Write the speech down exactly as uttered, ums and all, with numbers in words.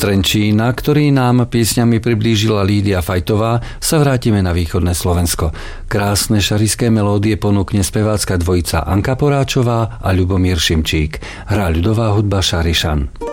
Trenčína, ktorý nám piesňami priblížila Lídia Fajtová, sa vrátime na východné Slovensko. Krásne šarišské melódie ponúkne spevácka dvojica Anka Poráčová a Ľubomír Šimčík. Hrá ľudová hudba Šarišan.